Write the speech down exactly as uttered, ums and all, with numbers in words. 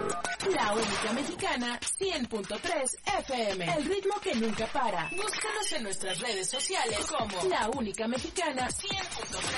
La Única Mexicana cien punto tres F M. El ritmo que nunca para. Búscanos en nuestras redes sociales como La Única Mexicana cien punto tres.